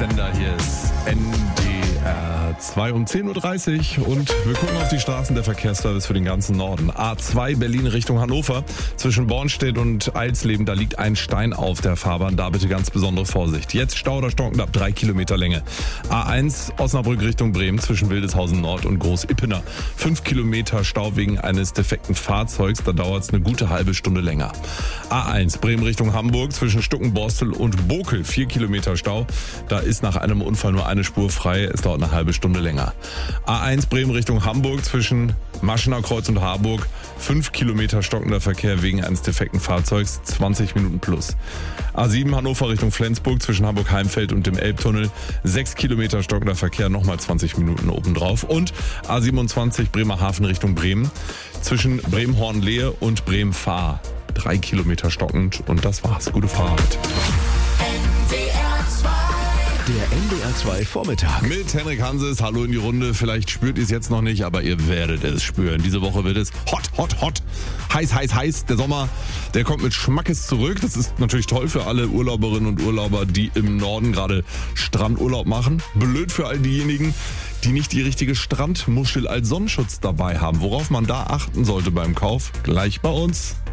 Sender, hier ist NDR 2 um 10.30 Uhr und wir gucken auf die Straßen der Verkehrsservice für den ganzen Norden. A2 Berlin Richtung Hannover, zwischen Bornstedt und Eilsleben, da liegt ein Stein auf der Fahrbahn, da bitte ganz besondere Vorsicht. Jetzt Stau oder stockend ab 3 Kilometer Länge. A1 Osnabrück Richtung Bremen, zwischen Wildeshausen Nord und Groß-Ippener. 5 Kilometer Stau wegen eines defekten Fahrzeugs, da dauert es eine gute halbe Stunde länger. A1 Bremen Richtung Hamburg, zwischen Stuckenborstel und Bokel, 4 Kilometer Stau. Da ist nach einem Unfall nur eine Spur frei, es dauert eine halbe Stunde länger. A1 Bremen Richtung Hamburg, zwischen Maschener Kreuz und Harburg, 5 Kilometer stockender Verkehr wegen eines defekten Fahrzeugs, 20 Minuten plus. A7 Hannover Richtung Flensburg, zwischen Hamburg-Heimfeld und dem Elbtunnel, 6 Kilometer stockender Verkehr, nochmal 20 Minuten obendrauf. Und A27 Bremerhaven Richtung Bremen, zwischen Bremen-Hornlehe und Bremen-Fahr, 3 Kilometer stockend und das war's. Gute Fahrt. Der NDR 2 Vormittag. Mit Henrik Hanses, hallo in die Runde. Vielleicht spürt ihr es jetzt noch nicht, aber ihr werdet es spüren. Diese Woche wird es hot, hot, hot. Heiß, heiß, heiß. Der Sommer, der kommt mit Schmackes zurück. Das ist natürlich toll für alle Urlauberinnen und Urlauber, die im Norden gerade Strandurlaub machen. Blöd für all diejenigen, die nicht die richtige Strandmuschel als Sonnenschutz dabei haben. Worauf man da achten sollte beim Kauf, gleich bei uns.